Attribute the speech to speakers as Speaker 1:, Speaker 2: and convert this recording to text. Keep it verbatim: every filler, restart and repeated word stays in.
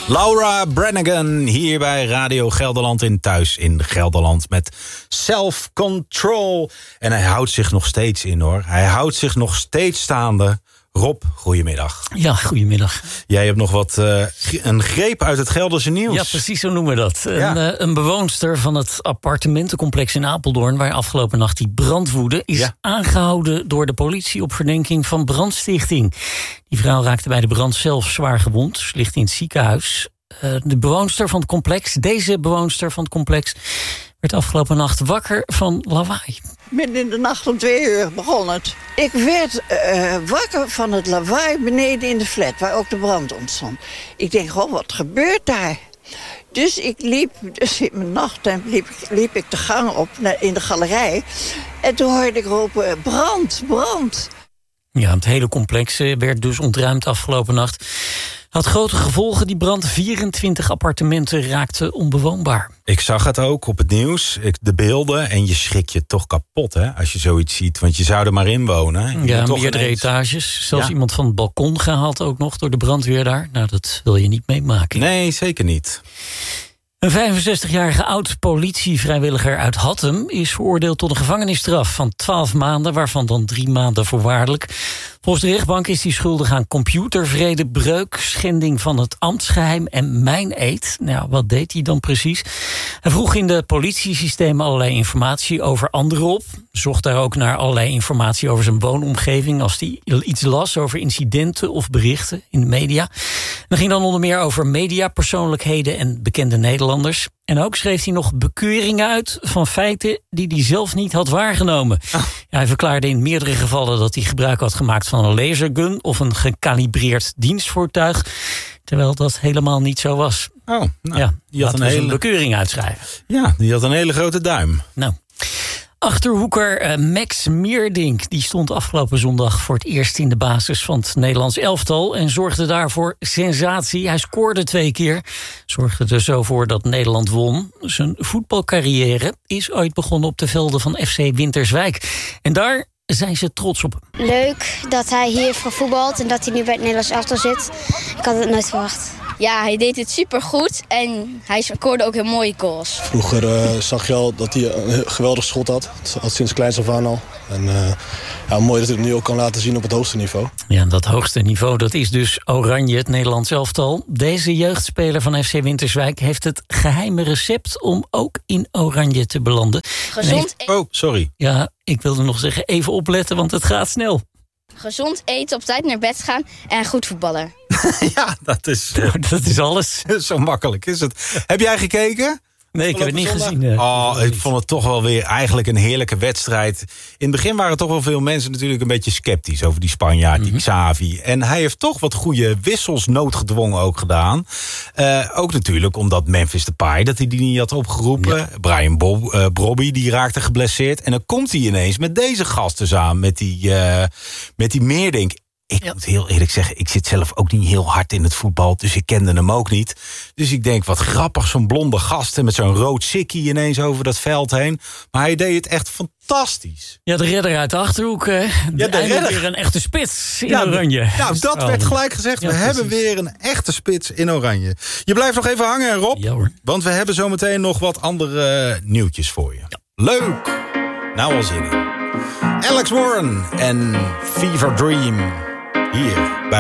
Speaker 1: Laura Branigan hier bij Radio Gelderland in Thuis in Gelderland met Self Control. En hij houdt zich nog steeds in hoor. Hij houdt zich nog steeds staande. Rob, goedemiddag.
Speaker 2: Ja, goedemiddag.
Speaker 1: Jij hebt nog wat uh, een greep uit het Gelderse nieuws.
Speaker 2: Ja, precies zo noemen we dat.
Speaker 1: Ja.
Speaker 2: Een, uh, een bewoonster van het appartementencomplex in Apeldoorn, waar afgelopen nacht die brand woedde, is
Speaker 1: ja.
Speaker 2: aangehouden door de politie op verdenking van brandstichting. Die vrouw raakte bij de brand zelf zwaar gewond. Ze ligt in het ziekenhuis. Uh, de bewoonster van het complex, deze bewoonster van het complex, werd afgelopen nacht wakker van lawaai.
Speaker 3: Midden in de nacht om twee uur begon het. Ik werd uh, wakker van het lawaai beneden in de flat, waar ook de brand ontstond. Ik denk, goh, wat gebeurt daar? Dus ik liep, dus in mijn nachthemd liep, liep ik de gang op in de galerij. En toen hoorde ik roepen, brand, brand.
Speaker 2: Ja, het hele complex werd dus ontruimd afgelopen nacht. Had grote gevolgen, die brand. vierentwintig appartementen raakten onbewoonbaar.
Speaker 1: Ik zag het ook op het nieuws, ik, de beelden. En je schrik je toch kapot hè, als je zoiets ziet. Want je zou er maar in wonen. Je
Speaker 2: ja,
Speaker 1: toch
Speaker 2: meerdere
Speaker 1: ineens...
Speaker 2: etages. Zelfs
Speaker 1: ja.
Speaker 2: iemand van het balkon gehaald ook nog door de brandweer daar. Nou, dat wil je niet meemaken.
Speaker 1: Nee, zeker niet.
Speaker 2: Een vijfenzestigjarige oud-politievrijwilliger uit Hattem is veroordeeld tot een gevangenisstraf van twaalf maanden, waarvan dan drie maanden voorwaardelijk. Volgens de rechtbank is hij schuldig aan computervredebreuk, schending van het ambtsgeheim en mijneed. Nou, wat deed hij dan precies? Hij vroeg in de politiesystemen allerlei informatie over anderen op. Zocht daar ook naar allerlei informatie over zijn woonomgeving als hij iets las over incidenten of berichten in de media. Dat ging dan onder meer over mediapersoonlijkheden en bekende Nederlanders. En ook schreef hij nog bekeuringen uit van feiten die hij zelf niet had waargenomen. Oh. Ja, hij verklaarde in meerdere gevallen dat hij gebruik had gemaakt van een lasergun of een gekalibreerd dienstvoertuig, terwijl dat helemaal niet zo was.
Speaker 1: Oh, nou,
Speaker 2: ja,
Speaker 1: die had een hele
Speaker 2: een bekeuring uitschrijven.
Speaker 1: Ja, die had een hele grote duim.
Speaker 2: Nou. Achterhoeker uh, Max Meerdink die stond afgelopen zondag voor het eerst in de basis van het Nederlands elftal en zorgde daarvoor sensatie. Hij scoorde twee keer, zorgde er zo voor dat Nederland won. Zijn voetbalcarrière is ooit begonnen op de velden van F C Winterswijk. En daar zijn ze trots op.
Speaker 4: Leuk dat hij hier voor voetbalt en dat hij nu bij het Nederlands elftal zit. Ik had het nooit verwacht.
Speaker 5: Ja, hij deed het supergoed en hij scoorde ook heel mooie goals.
Speaker 6: Vroeger uh, zag je al dat hij een geweldig schot had. Dat had sinds kleins af aan al. En uh, ja, mooi dat hij het nu ook kan laten zien op het hoogste niveau.
Speaker 2: Ja, dat hoogste niveau, dat is dus Oranje, het Nederlands elftal. Deze jeugdspeler van F C Winterswijk heeft het geheime recept om ook in Oranje te belanden.
Speaker 5: Gezond
Speaker 1: eten. Oh, sorry.
Speaker 2: Ja, ik wilde nog zeggen, even opletten, want het gaat snel.
Speaker 5: Gezond eten, op tijd naar bed gaan en goed voetballen.
Speaker 1: Ja, dat is...
Speaker 2: Uh, dat is alles.
Speaker 1: Zo makkelijk is het. Heb jij gekeken?
Speaker 2: Nee, ik heb het niet
Speaker 1: zondag?
Speaker 2: gezien. Uh,
Speaker 1: oh, ik vond het toch wel weer eigenlijk een heerlijke wedstrijd. In het begin waren toch wel veel mensen natuurlijk een beetje sceptisch over die Spanjaard, die mm-hmm. Xavi. En hij heeft toch wat goede wissels noodgedwongen ook gedaan. Uh, ook natuurlijk omdat Memphis Depay, dat hij die niet had opgeroepen. Ja. Brian Bob, uh, Brobby, die raakte geblesseerd. En dan komt hij ineens met deze gasten samen, met die, uh, met die Meerdink. Ik ja. moet heel eerlijk zeggen, ik zit zelf ook niet heel hard in het voetbal, dus ik kende hem ook niet. Dus ik denk, wat grappig, zo'n blonde gast met zo'n rood sikkie ineens over dat veld heen. Maar hij deed het echt fantastisch.
Speaker 2: Ja, de redder uit de Achterhoek. Hè. Ja, de redder. Weer een echte spits in
Speaker 1: ja,
Speaker 2: Oranje.
Speaker 1: Nou, dat oh, werd gelijk gezegd. Ja, we precies. hebben weer een echte spits in Oranje. Je blijft nog even hangen, Rob.
Speaker 2: Ja, hoor.
Speaker 1: Want we hebben zometeen nog wat andere nieuwtjes voor je. Ja. Leuk! Nou al zin in. Alex Warren en Fever Dream. Hier bij